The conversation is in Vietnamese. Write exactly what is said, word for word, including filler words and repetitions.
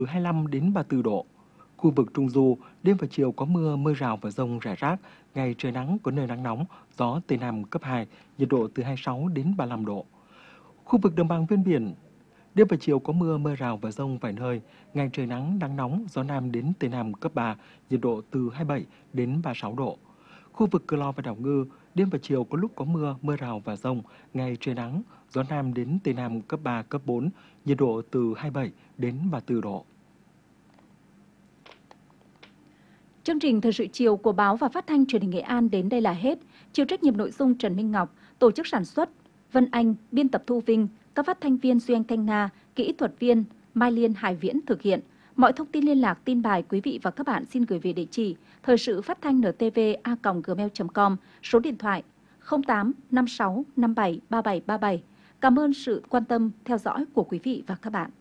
từ hai mươi lăm đến ba mươi tư độ. Khu vực Trung Du, đêm và chiều có mưa, mưa rào và dông rải rác, ngày trời nắng có nơi nắng nóng, gió Tây Nam cấp hai, nhiệt độ từ hai mươi sáu đến ba mươi lăm độ. Khu vực đồng bằng ven biển, đêm và chiều có mưa, mưa rào và dông vài nơi, ngày trời nắng, nắng nóng, gió Nam đến Tây Nam cấp ba, nhiệt độ từ hai mươi bảy đến ba mươi sáu độ. Khu vực Cờ Lo và Đảo Ngư, đêm và chiều có lúc có mưa, mưa rào và dông, ngày trời nắng, gió Nam đến Tây Nam cấp ba, cấp bốn, nhiệt độ từ hai mươi bảy đến ba mươi tư độ. Chương trình Thời sự chiều của Báo và Phát thanh Truyền hình Nghệ An đến đây là hết. Chịu trách nhiệm nội dung Trần Minh Ngọc, tổ chức sản xuất Vân Anh, biên tập Thu Vinh, các phát thanh viên Duy Anh Thanh Nga, kỹ thuật viên Mai Liên Hải Viễn thực hiện. Mọi thông tin liên lạc, tin bài quý vị và các bạn xin gửi về địa chỉ thời sự phát thanh en tê vê a còng gmail chấm com, số điện thoại không tám năm sáu năm bảy ba bảy ba bảy. Cảm ơn sự quan tâm theo dõi của quý vị và các bạn.